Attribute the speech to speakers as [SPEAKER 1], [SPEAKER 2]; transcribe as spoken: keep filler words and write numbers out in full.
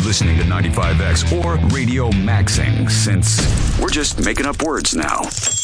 [SPEAKER 1] listening to ninety-five X or Radio Maxing, since we're just making up words now.